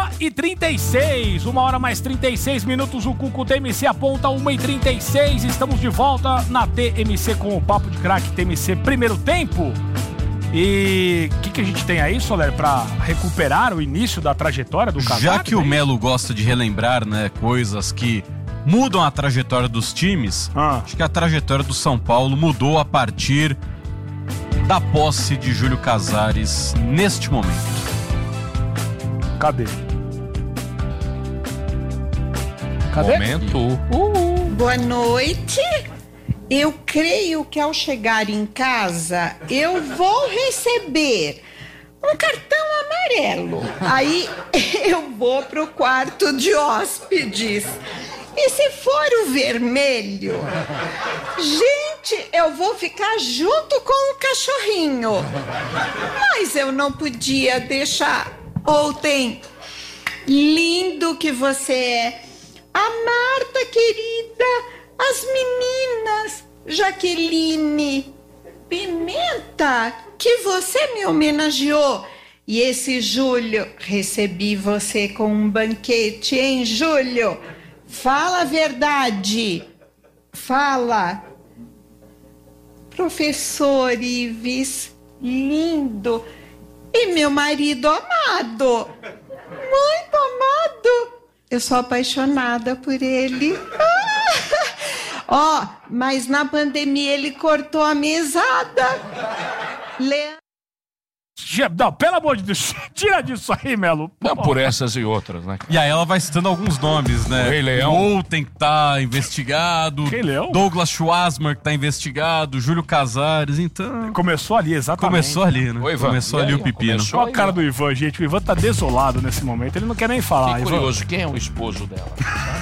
1h36, 1 hora mais 36 minutos, o Cuco TMC aponta 1h36, estamos de volta na TMC com o Papo de Craque TMC primeiro tempo. E o que a gente tem aí, Soler, pra recuperar o início da trajetória do Casares? Já que o Melo gosta de relembrar, né, coisas que mudam a trajetória dos times, acho que a trajetória do São Paulo mudou a partir da posse de Júlio Casares neste momento. Cadê? Momento. Boa noite. Eu creio que ao chegar em casa eu vou receber um cartão amarelo. Aí eu vou pro quarto de hóspedes. E se for o vermelho, gente, eu vou ficar junto com o cachorrinho. Mas eu não podia deixar. Ontem, lindo que você é. A Marta, querida, as meninas, Jaqueline, Pimenta, que você me homenageou. E esse Júlio, recebi você com um banquete, hein, Júlio? Fala a verdade. Fala. Professor Ives, lindo. E meu marido amado. Muito amado. Eu sou apaixonada por ele. Ó, mas na pandemia ele cortou a mesada. Não, pelo amor de Deus, tira disso aí, Melo. Não, por essas e outras, né? E aí ela vai citando alguns nomes, né? O Rei Leão. Moulton que tá investigado. Rei Leão? Douglas Schwartzman que tá investigado. Júlio Casares, então... Começou ali, exatamente. Começou ali, né? Oi, Ivan. Começou E ali aí, o pepino. começou Olha a cara do Ivan, gente. O Ivan tá desolado nesse momento. Ele não quer nem falar. Fiquei Ivan. curioso, quem é o esposo dela?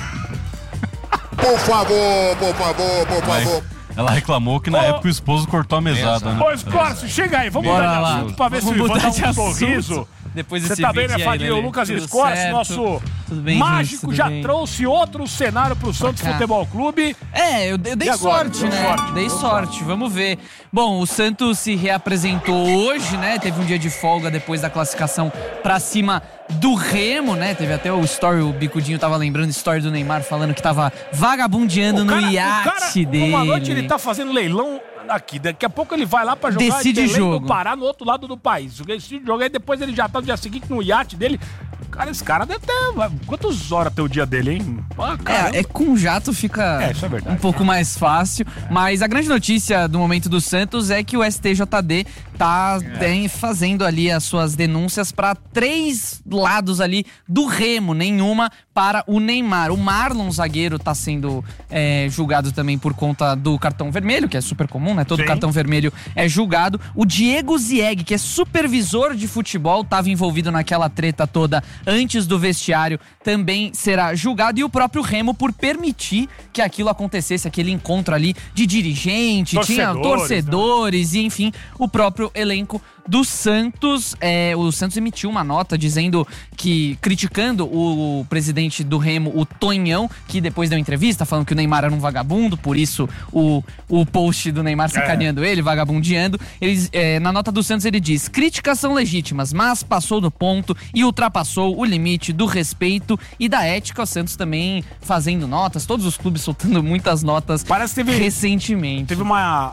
Por favor, por favor, por favor. Ela reclamou que na época o esposo cortou a mesada, né? Ô, Escorcio, chega aí. Vamos Bora mudar de lá. assunto pra ver se o Vamos Ivan dá mudar de um assunto. sorriso. Depois Você desse tá bem, vídeo né, aí, Fadinho? O Lelê? Lucas Tudo Escorcio, certo? nosso Tudo bem, mágico, gente? Tudo já bem? trouxe outro cenário pro Santos Cá. Futebol Clube. Eu dei E agora? sorte, Deu né? sorte, Dei deu sorte, vamos ver. Bom, o Santos se reapresentou hoje, né? Teve um dia de folga depois da classificação pra cima do Remo, né? Teve até o story, o Bicudinho tava lembrando a história do Neymar, falando que tava vagabundeando no iate dele. Uma noite ele tá fazendo leilão aqui, daqui a pouco ele vai lá pra jogar Decide em o Belém jogo. do Pará, no outro lado do país. Decide o jogo, aí depois ele já tá no dia seguinte no iate dele. Cara, esse cara deve ter... Quantas horas tem o dia dele, hein? Com jato fica isso é verdade. um pouco mais fácil, mas a grande notícia do momento do Santos é que o STJD tá fazendo ali as suas denúncias para 3 lados ali do Remo, nenhuma para o Neymar. O Marlon, zagueiro, tá sendo julgado também por conta do cartão vermelho, que é super comum, né? Todo cartão vermelho é julgado. O Diego Zieg, que é supervisor de futebol, tava envolvido naquela treta toda antes do vestiário, também será julgado. E o próprio Remo por permitir que aquilo acontecesse, aquele encontro ali de dirigente, tinha torcedores, né? E enfim, o próprio elenco do Santos. O Santos emitiu uma nota dizendo que, criticando o presidente do Remo, o Tonhão, que depois deu entrevista falando que o Neymar era um vagabundo, por isso o post do Neymar sacaneando ele, vagabundeando. Na nota do Santos ele diz: críticas são legítimas, mas passou do ponto e ultrapassou o limite do respeito e da ética. O Santos também fazendo notas, todos os clubes soltando muitas notas. Parece que teve, recentemente. Teve uma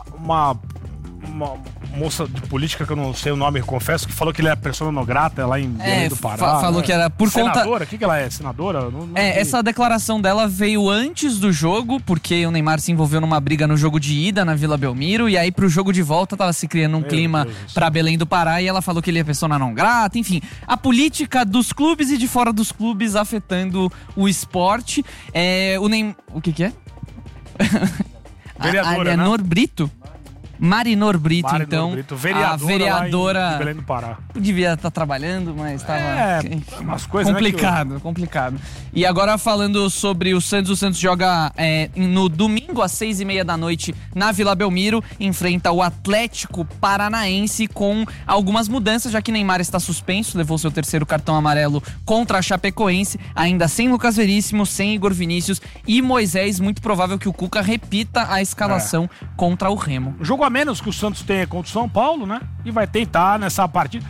moça de política, que eu não sei o nome, confesso, que falou que ele era persona non grata lá em Belém do Pará. Falou que era por conta... Senadora? O que ela é? Senadora? Não essa declaração dela veio antes do jogo, porque o Neymar se envolveu numa briga no jogo de ida na Vila Belmiro, e aí pro jogo de volta tava se criando um clima pra Belém do Pará, e ela falou que ele é persona non grata, enfim. A política dos clubes e de fora dos clubes afetando o esporte. O que é? Vereadora, Alianor Brito? Marinor Brito, Marinor então, Brito, a vereadora em Belém do Pará. Devia estar trabalhando, mas estava umas coisas, complicado. E agora falando sobre o Santos joga no domingo às 6h30 da noite na Vila Belmiro, enfrenta o Atlético Paranaense com algumas mudanças, já que Neymar está suspenso, levou seu terceiro cartão amarelo contra a Chapecoense, ainda sem Lucas Veríssimo, sem Igor Vinícius e Moisés. Muito provável que o Cuca repita a escalação contra o Remo. Jogo a menos que o Santos tem contra o São Paulo, né? E vai tentar nessa partida.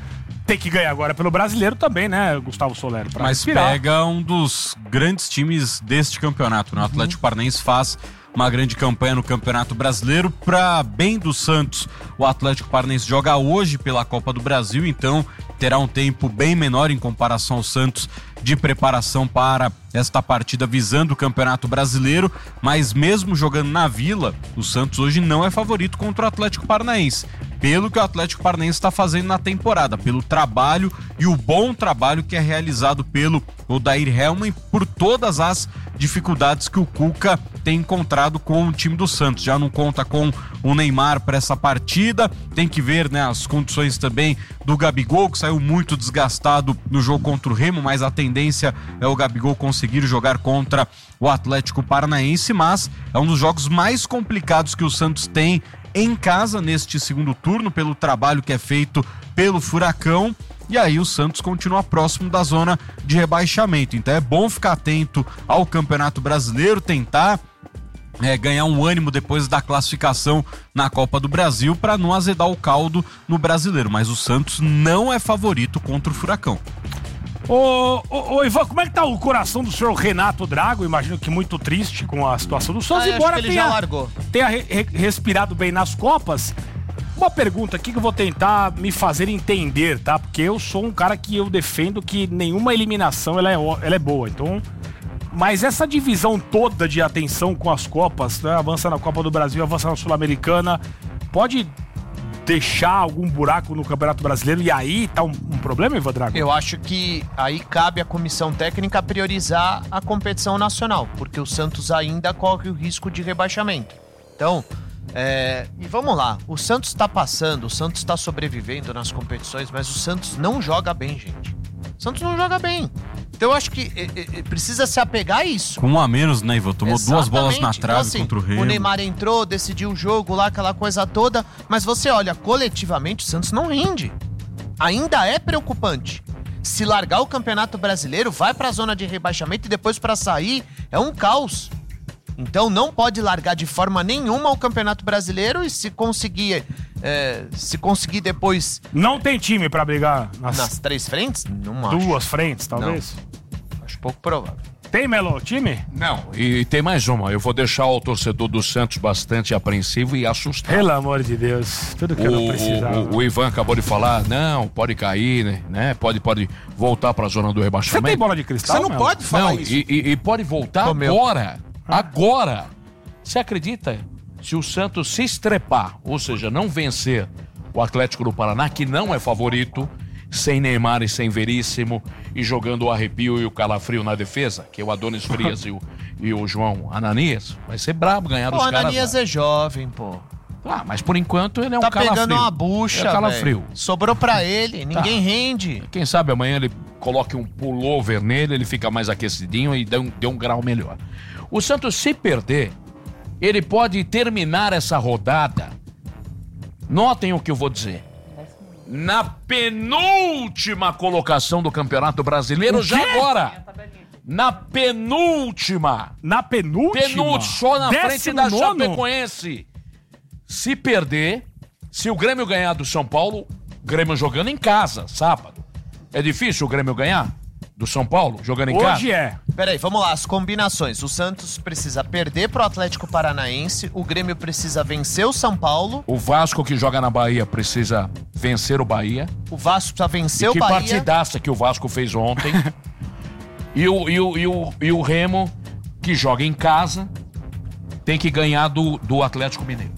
tem que ganhar agora pelo Brasileiro também, né, Gustavo Solero? Mas pega um dos grandes times deste campeonato, né? O Atlético Paranaense faz uma grande campanha no Campeonato Brasileiro. Para bem do Santos, o Atlético Paranaense joga hoje pela Copa do Brasil, então terá um tempo bem menor em comparação ao Santos de preparação para esta partida visando o Campeonato Brasileiro, mas mesmo jogando na Vila, o Santos hoje não é favorito contra o Atlético Paranaense, pelo que o Atlético Paranaense está fazendo na temporada, pelo trabalho e o bom trabalho que é realizado pelo Odair Hellmann, por todas as dificuldades que o Cuca tem encontrado com o time do Santos. Já não conta com o Neymar para essa partida, tem que ver, né, as condições também do Gabigol, que saiu muito desgastado no jogo contra o Remo, mas a tendência é o Gabigol conseguir jogar contra o Atlético Paranaense, mas é um dos jogos mais complicados que o Santos tem em casa neste segundo turno, pelo trabalho que é feito pelo Furacão. E aí o Santos continua próximo da zona de rebaixamento. Então é bom ficar atento ao Campeonato Brasileiro, tentar ganhar um ânimo depois da classificação na Copa do Brasil para não azedar o caldo no Brasileiro. Mas o Santos não é favorito contra o Furacão. Ô Ivan, como é que tá o coração do senhor Renato Drago? Imagino que muito triste com a situação do Santos, embora tenha respirado bem nas Copas. Uma pergunta aqui que eu vou tentar me fazer entender, tá? Porque eu sou um cara que eu defendo que nenhuma eliminação ela é boa, então... Mas essa divisão toda de atenção com as Copas, né? Avança na Copa do Brasil, avança na Sul-Americana, pode deixar algum buraco no Campeonato Brasileiro e aí tá um problema, Ivan Drago? Eu acho que aí cabe à comissão técnica priorizar a competição nacional, porque o Santos ainda corre o risco de rebaixamento. Então... e vamos lá, o Santos tá passando, o Santos tá sobrevivendo nas competições, mas o Santos não joga bem, gente. O Santos não joga bem. Então eu acho que precisa se apegar a isso. Com um a menos, né, Ivan? Tomou duas bolas na trave, então, assim, contra o Remo. O Neymar entrou, decidiu o jogo lá, aquela coisa toda, mas você olha, coletivamente o Santos não rende. Ainda é preocupante. Se largar o Campeonato Brasileiro, vai pra zona de rebaixamento e depois pra sair, é um caos. Então não pode largar de forma nenhuma o Campeonato Brasileiro e se conseguir depois... Não tem time pra brigar nas três frentes? Não acho. Duas frentes, talvez? Não. Acho pouco provável. Tem, Melo, time? Não, e tem mais uma. Eu vou deixar o torcedor do Santos bastante apreensivo e assustado. Pelo amor de Deus, tudo que eu não precisava. O Ivan acabou de falar, não, pode cair, né? Pode voltar pra zona do rebaixamento. Você tem bola de cristal, Você não Melo? pode falar não, isso. E pode voltar agora. Agora. Você acredita? Se o Santos se estrepar, ou seja, não vencer o Atlético do Paraná, que não é favorito, sem Neymar e sem Veríssimo, e jogando o arrepio e o calafrio na defesa, que é o Adonis Frias e o João Ananias, vai ser brabo ganhar dos caras. O Ananias é jovem, pô. Ah, mas por enquanto ele é um calafrio. Tá pegando uma bucha, calafrio. Sobrou pra ele, ninguém rende. Quem sabe amanhã ele coloque um pullover nele, ele fica mais aquecidinho e dê um grau melhor. O Santos, se perder, ele pode terminar essa rodada. Notem o que eu vou dizer. Na penúltima colocação do Campeonato Brasileiro, já agora. Na penúltima. Na penúltima? Só na frente da Chapecoense. Se perder, se o Grêmio ganhar do São Paulo, Grêmio jogando em casa, sábado. É difícil o Grêmio ganhar do São Paulo, jogando em casa? Hoje é. Peraí, vamos lá, as combinações. O Santos precisa perder pro Atlético Paranaense, o Grêmio precisa vencer o São Paulo. O Vasco, que joga na Bahia, precisa vencer o Bahia. O Vasco precisa vencer o Bahia. Que partidaça que o Vasco fez ontem. E o Remo, que joga em casa, tem que ganhar do Atlético Mineiro.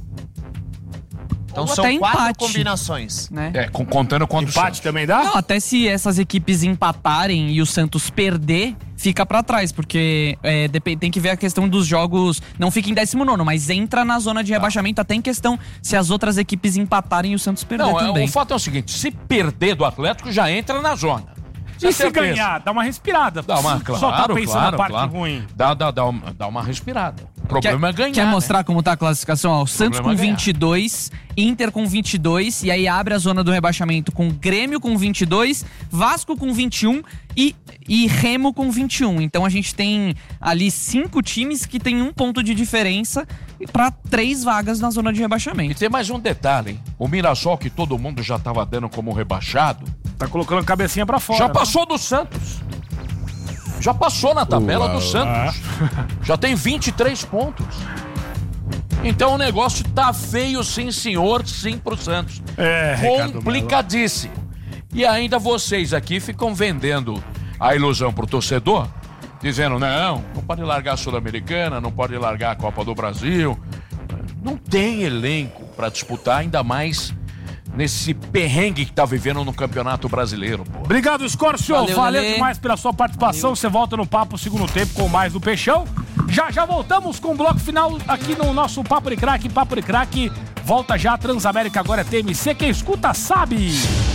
Então são quatro combinações, né? Contando quanto empate também dá? Não, até se essas equipes empatarem e o Santos perder, fica pra trás, porque tem que ver a questão dos jogos, não fica em 19º, mas entra na zona de rebaixamento, até em questão se as outras equipes empatarem e o Santos perder também. O fato é o seguinte, se perder do Atlético, já entra na zona. E se ganhar, dá uma respirada. Dá uma, claro, só tá pensando claro, na parte claro. ruim. Dá uma respirada. problema é ganhar. Quer mostrar como tá a classificação? Ó, o Santos com É ganhar. 22, Inter com 22, e aí abre a zona do rebaixamento com Grêmio com 22, Vasco com 21 e Remo com 21. Então a gente tem ali 5 times que tem 1 ponto de diferença para 3 vagas na zona de E rebaixamento. tem mais um detalhe, hein? O Mirassol, que todo mundo já tava dando como rebaixado, Tá colocando a cabecinha pra fora. já passou do Santos. Já passou na tabela do Santos. Já tem 23 pontos. Então o negócio tá feio, sim, senhor, sim pro Santos. Complicadíssimo. E ainda vocês aqui ficam vendendo a ilusão pro torcedor, dizendo, não pode largar a Sul-Americana, não pode largar a Copa do Brasil. Não tem elenco pra disputar, ainda mais nesse perrengue que tá vivendo no Campeonato Brasileiro, pô. Obrigado, Scorcio. Valeu Lelê. demais pela sua participação. Você volta no Papo Segundo Tempo com mais do Peixão. Já voltamos com o bloco final aqui no nosso Papo de Craque. Papo de Craque volta já. Transamérica agora é TMC. Quem escuta sabe.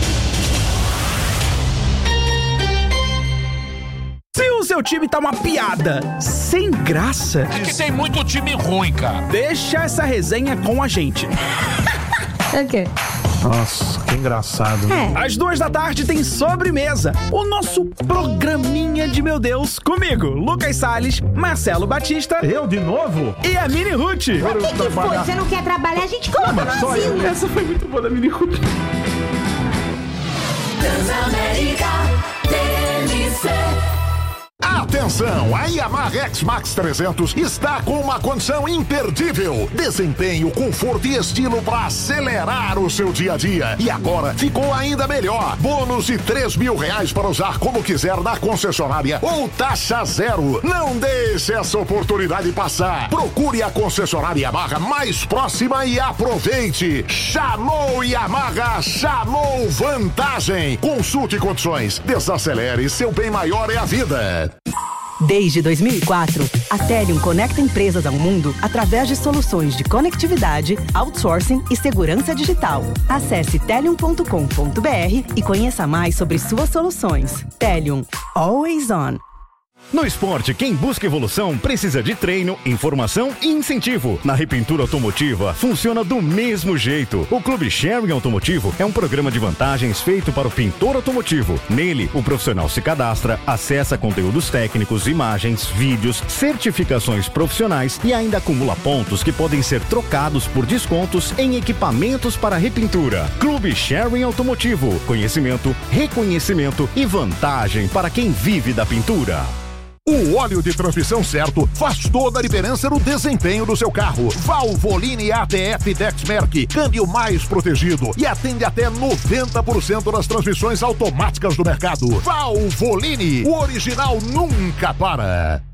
Se o seu time tá uma piada sem graça, É que tem muito time ruim, cara. deixa essa resenha com a gente. O quê? Nossa, que engraçado. Às 2h tem Sobremesa, o nosso programinha de meu Deus, comigo, Lucas Salles, Marcelo Batista Eu de novo? e a Mini Ruth. O que foi? Você não quer trabalhar? A gente coloca no asilo. Essa foi muito boa da Mini Ruth. Atenção, a Yamaha X-Max 300 está com uma condição imperdível. Desempenho, conforto e estilo para acelerar o seu dia a dia. E agora ficou ainda melhor. Bônus de R$3.000 para usar como quiser na concessionária ou taxa zero. Não deixe essa oportunidade passar. Procure a concessionária Yamaha mais próxima e aproveite. Chamou Yamaha, chamou vantagem. Consulte condições. Desacelere, seu bem maior é a vida. Desde 2004, a Telium conecta empresas ao mundo através de soluções de conectividade, outsourcing e segurança digital. Acesse telium.com.br e conheça mais sobre suas soluções. Telium, always on. No esporte, quem busca evolução precisa de treino, informação e incentivo. Na Repintura Automotiva, funciona do mesmo jeito. O Clube Sharing Automotivo é um programa de vantagens feito para o pintor automotivo. Nele, o profissional se cadastra, acessa conteúdos técnicos, imagens, vídeos, certificações profissionais e ainda acumula pontos que podem ser trocados por descontos em equipamentos para repintura. Clube Sharing Automotivo. Conhecimento, reconhecimento e vantagem para quem vive da pintura. O óleo de transmissão certo faz toda a diferença no desempenho do seu carro. Valvoline ATF Dexmerc, câmbio mais protegido e atende até 90% das transmissões automáticas do mercado. Valvoline, o original nunca para.